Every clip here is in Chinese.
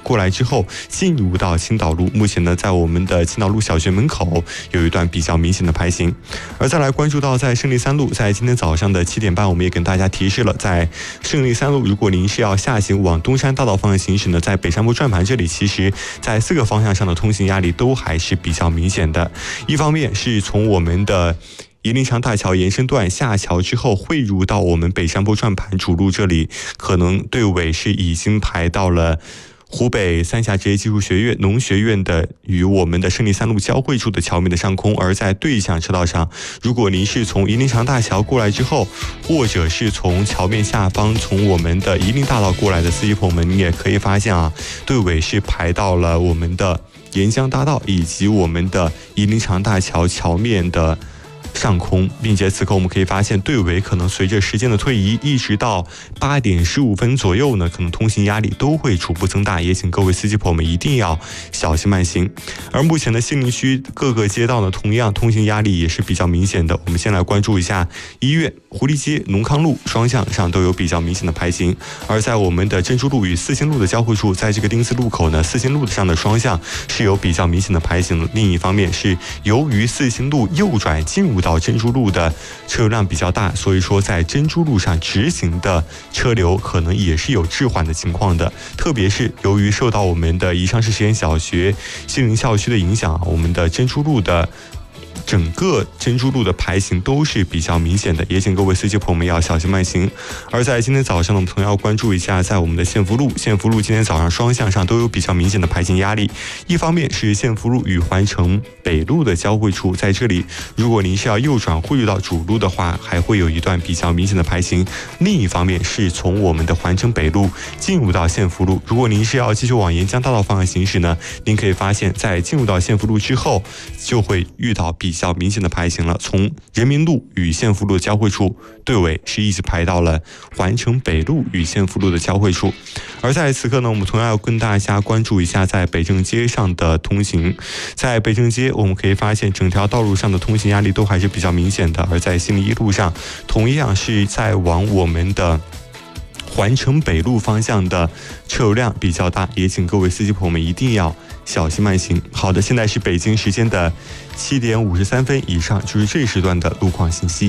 过来之后进入到青岛路，目前呢在我们的青岛路小学门口有一段比较明显的排行。而再来关注到在胜利三路，在今天早上的7点半，我们也跟大家提示了，在胜利三路，如果您是要下行往东山大道方向行驶呢，在北山坡转盘这里，其实在4个方向上的通行压力都还是比较明显的。一方面是从我们的夷陵长大桥延伸段下桥之后汇入到我们北山坡转盘主路这里，可能队尾是已经排到了湖北三峡职业技术学院农学院的与我们的胜利三路交汇处的桥面的上空。而在对向车道上，如果您是从夷陵长大桥过来之后，或者是从桥面下方从我们的夷陵大道过来的司机朋友们，你也可以发现啊，队尾是排到了我们的沿江大道以及我们的夷陵长大桥桥面的上空，并且此刻我们可以发现，队尾可能随着时间的推移，一直到8点15分左右呢，可能通行压力都会逐步增大，也请各位司机朋友们一定要小心慢行。而目前的西陵区各个街道呢，同样通行压力也是比较明显的。我们先来关注一下医院、狐狸街、农康路双向上都有比较明显的排行。而在我们的珍珠路与四星路的交汇处，在这个丁字路口呢，四星路上的双向是有比较明显的排行的。另一方面是由于四星路右转进入到珍珠路的车流量比较大，所以说在珍珠路上直行的车流可能也是有滞缓的情况的。特别是由于受到我们的宜昌市实验小学西陵校区的影响，我们的珍珠路的整个珍珠路的排行都是比较明显的，也请各位司机朋友们要小心慢行。而在今天早上呢，我们同样要关注一下，在我们的县福路今天早上双向上都有比较明显的排行压力。一方面是县福路与环城北路的交汇处，在这里如果您是要右转汇入到主路的话，还会有一段比较明显的排行。另一方面是从我们的环城北路进入到县福路，如果您是要继续往沿江大道方向行驶呢，您可以发现在进入到县福路之后，就会遇到比较明显的排行了。从人民路与县福路的交汇处，队尾是一直排到了环城北路与县福路的交汇处。而在此刻呢，我们同样要跟大家关注一下在北正街上的通行。在北正街，我们可以发现整条道路上的通行压力都还是比较明显的。而在新立一路上，同样是在往我们的环城北路方向的车流量比较大，也请各位司机朋友们一定要小心慢行。好的，现在是北京时间的7点53分，以上就是这时段的路况信息。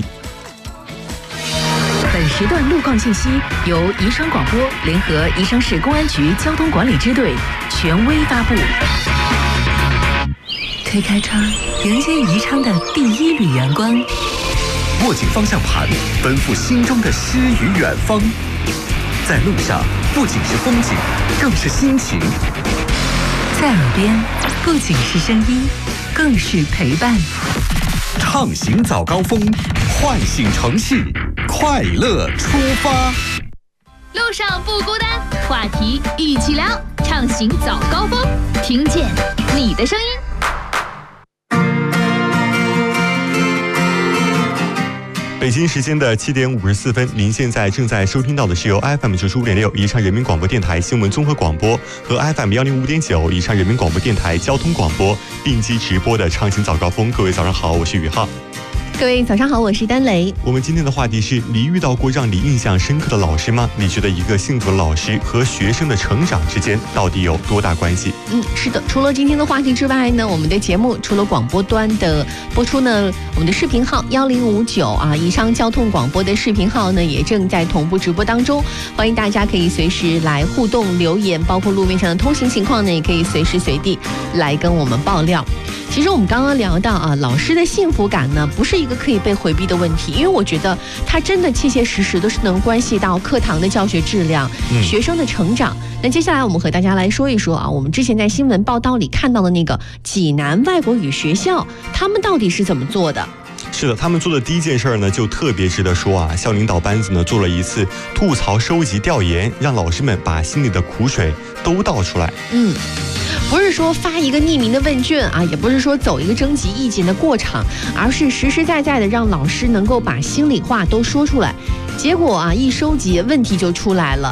本时段路况信息由宜昌广播联合宜昌市公安局交通管理支队权威发布。推开窗，迎接宜昌的第一缕阳光。 握紧方向盘，奔赴心中的诗与远方。在路上，不仅是风景，更是心情。 在耳边，不仅是声音，更是陪伴。 畅行早高峰，唤醒城市，快乐出发。 路上不孤单，话题一起聊，畅行早高峰，听见你的声音。 北京时间的7点54分，您现在正在收听到的是由 FM 95.6宜昌人民广播电台新闻综合广播和 FM 105.9宜昌人民广播电台交通广播并机直播的畅行早高峰。各位早上好，我是宇浩。 各位早上好，我是丹雷。 我们今天的话题是：你遇到过让你印象深刻的老师吗？你觉得一个幸福的老师和学生的成长之间到底有多大关系？ 是的，除了今天的话题之外呢，我们的节目除了广播端的播出呢，我们的视频号1059宜昌交通广播的视频号呢也正在同步直播当中，欢迎大家可以随时来互动留言，包括路面上的通行情况呢，也可以随时随地来跟我们爆料。其实我们刚刚聊到老师的幸福感呢，不是一个可以被回避的问题，因为我觉得它真的切切实实都是能关系到课堂的教学质量，学生的成长。那接下来我们和大家来说一说我们之前在新闻报道里看到的那个济南外国语学校，他们到底是怎么做的？ 是的，他们做的第一件事呢，就特别值得说校领导班子呢做了一次吐槽收集调研，让老师们把心里的苦水都倒出来。 不是说发一个匿名的问卷也不是说走一个征集意见的过场，而是实实在在的让老师能够把心里话都说出来。结果一收集问题就出来了。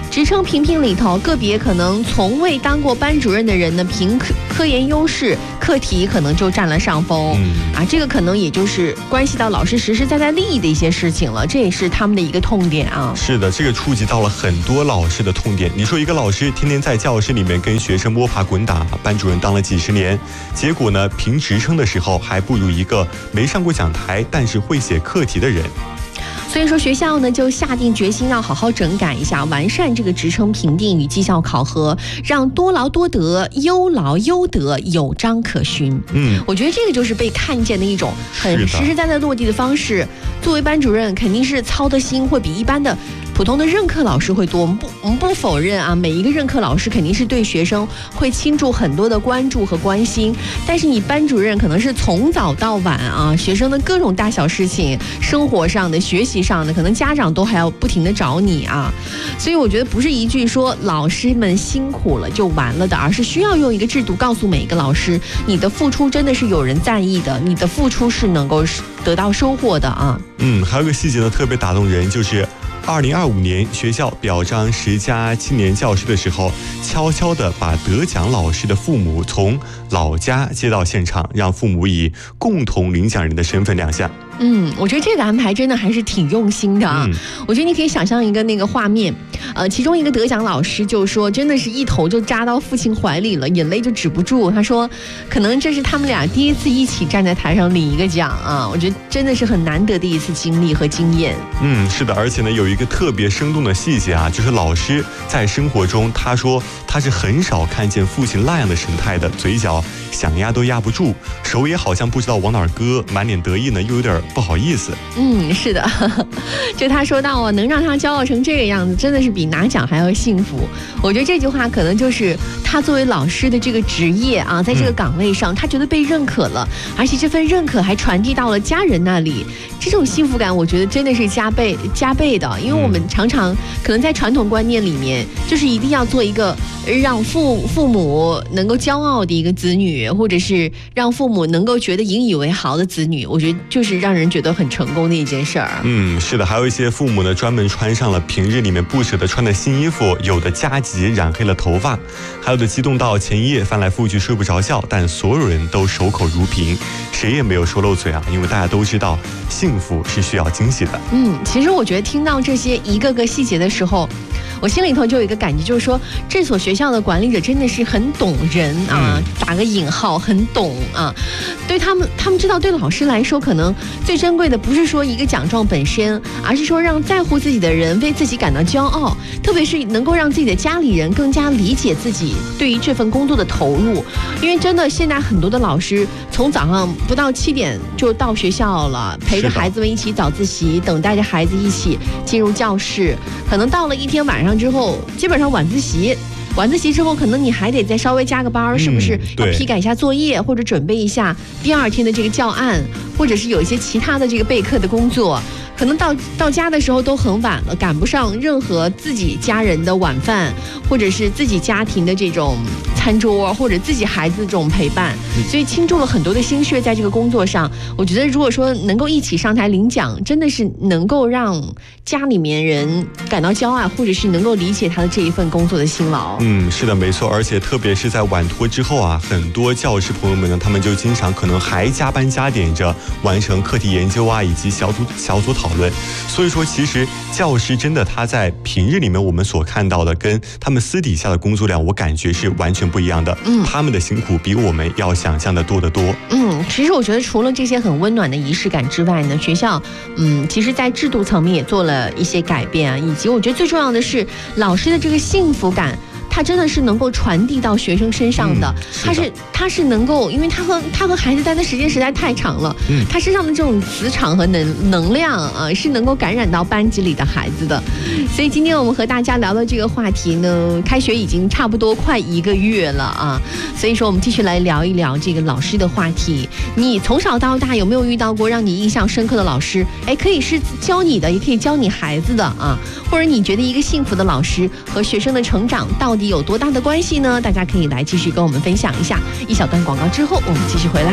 职称评评里头，个别可能从未当过班主任的人呢，凭科研优势，课题可能就占了上风。这个可能也就是关系到老师实实在在利益的一些事情了，这也是他们的一个痛点啊。 是的，这个触及到了很多老师的痛点。你说一个老师天天在教室里面跟学生摸爬滚打，班主任当了几10年，结果呢，评职称的时候还不如一个没上过讲台但是会写课题的人。 所以说学校呢就下定决心要好好整改一下，完善这个职称评定与绩效考核，让多劳多得、优劳优得有章可循。我觉得这个就是被看见的一种很实实在在落地的方式。作为班主任，肯定是操的心会比一般的普通的任课老师会多。我们不否认啊，每一个任课老师肯定是对学生会倾注很多的关注和关心，但是你班主任可能是从早到晚啊，学生的各种大小事情，生活上的、学习上的，可能家长都还要不停的找你啊。所以我觉得不是一句说老师们辛苦了就完了的，而是需要用一个制度告诉每一个老师，你的付出真的是有人在意的，你的付出是能够得到收获的啊。 还有个细节呢特别打动人，就是2025年学校表彰10佳青年教师的时候，悄悄地把得奖老师的父母从老家接到现场，让父母以共同领奖人的身份亮相。 我觉得这个安排真的还是挺用心的啊。我觉得你可以想象一个那个画面，其中一个得奖老师就说，真的是一头就扎到父亲怀里了，眼泪就止不住。他说，可能这是他们俩第一次一起站在台上领一个奖啊。我觉得真的是很难得的一次经历和经验。 是的，而且呢，有一个特别生动的细节啊，就是老师在生活中，他说他是很少看见父亲那样的神态的，嘴角想压都压不住，手也好像不知道往哪儿搁，满脸得意呢，又有点不好意思。 是的，就他说到啊，能让他骄傲成这个样子，真的是比拿奖还要幸福。我觉得这句话可能就是他作为老师的这个职业啊，在这个岗位上，他觉得被认可了，而且这份认可还传递到了家人那里，这种幸福感，我觉得真的是加倍的。因为我们常常可能在传统观念里面，就是一定要做一个让父母能够骄傲的一个子女，或者是让父母能够觉得引以为豪的子女，我觉得就是让人觉得很成功的一件事儿。 是的，还有一些父母呢，专门穿上了平日里面不舍得穿的新衣服，有的加急染黑了头发，还有的激动到前一夜翻来覆去睡不着觉，但所有人都守口如瓶，谁也没有说漏嘴啊，因为大家都知道幸福是需要惊喜的。 其实我觉得听到这些一个个细节的时候，我心里头就有一个感觉，就是说这所学校的管理者真的是很懂人啊，打个引号，很懂啊。对他们知道，对老师来说，可能最珍贵的不是说一个奖状本身，而是说让在乎自己的人为自己感到骄傲，特别是能够让自己的家里人更加理解自己对于这份工作的投入。因为真的现在很多的老师从早上不到7点就到学校了，陪着孩子们一起早自习，等待着孩子一起进入教室，可能到了一天晚上之后，基本上晚自习之后，可能你还得再稍微加个班，是不是要批改一下作业，或者准备一下第2天的这个教案，或者是有一些其他的这个备课的工作，可能到家的时候都很晚了，赶不上任何自己家人的晚饭，或者是自己家庭的这种餐桌，或者自己孩子这种陪伴，所以倾注了很多的心血在这个工作上。我觉得如果说能够一起上台领奖，真的是能够让家里面人感到骄傲，或者是能够理解他的这一份工作的辛劳。 是的，没错。而且特别是在晚托之后啊，很多教师朋友们呢，他们就经常可能还加班加点着完成课题研究啊，以及小组讨论。所以说其实教师真的他在平日里面我们所看到的跟他们私底下的工作量，我感觉是完全不一样的。他们的辛苦比我们要想象的多得多。 其实我觉得除了这些很温暖的仪式感之外呢，学校其实在制度层面也做了一些改变啊，以及我觉得最重要的是老师的这个幸福感，他真的是能够传递到学生身上的。他是能够，因为他和孩子待的时间实在太长了，他身上的这种磁场和能量啊，是能够感染到班级里的孩子的。所以今天我们和大家聊的这个话题呢，开学已经差不多快1个月了啊，所以说我们继续来聊一聊这个老师的话题。你从小到大有没有遇到过让你印象深刻的老师？可以是教你的，也可以教你孩子的啊，或者你觉得一个幸福的老师和学生的成长到底有多大的关系呢？大家可以来继续跟我们分享一下。一小段广告之后，我们继续回来。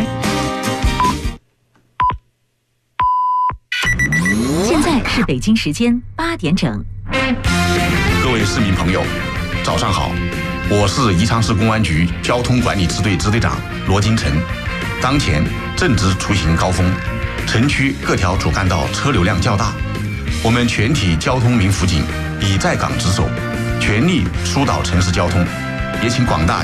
现在是北京时间8点整。 各位市民朋友，早上好，我是宜昌市公安局交通管理支队支队长罗金成。当前正值出行高峰，城区各条主干道车流量较大，我们全体交通民辅警已在岗值守，全力疏导城市交通，也请广大